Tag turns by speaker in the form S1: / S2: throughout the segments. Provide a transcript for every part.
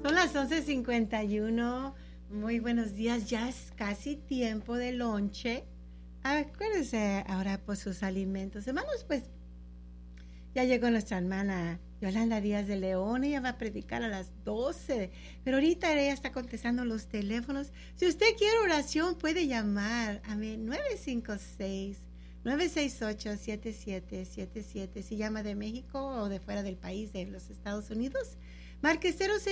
S1: Son las 11:51. Muy buenos días. Ya es casi tiempo de lonche. Acuérdense ahora por sus alimentos. Hermanos, pues ya llegó nuestra hermana Yolanda Díaz de León. Ella va a predicar a las 12. Pero ahorita ella está contestando los teléfonos. Si usted quiere oración, puede llamar a mi 956-968-7777. Si llama de México o de fuera del país, de los Estados Unidos, marque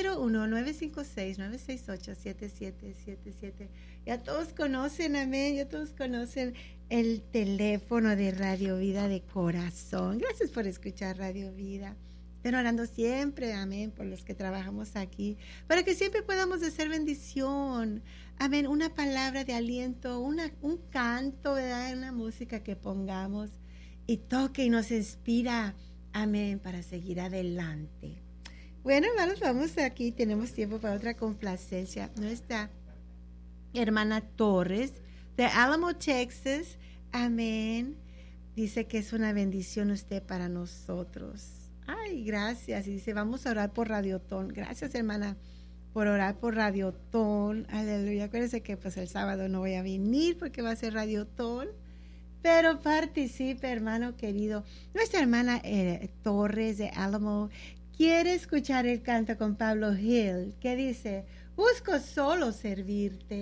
S1: 001-956-968-7777. Ya todos conocen, amén, ya todos conocen el teléfono de Radio Vida de corazón. Gracias por escuchar Radio Vida. Estén orando siempre, amén, por los que trabajamos aquí, para que siempre podamos hacer bendición. Amén, una palabra de aliento, un canto, ¿verdad? Una música que pongamos y toque y nos inspira, amén, para seguir adelante. Bueno, hermanos, vamos aquí, tenemos tiempo para otra complacencia. Nuestra hermana Torres, de Alamo, Texas, amén, dice que es una bendición usted para nosotros. Ay, gracias. Y dice, vamos a orar por Radiotón. Gracias, hermana, por orar por Radiotón. Aleluya. Acuérdense que pues el sábado no voy a venir porque va a ser Radiotón. Pero participe, hermano querido. Nuestra hermana Torres de Alamo quiere escuchar el canto con Pablo Hill, que dice, busco solo servirte.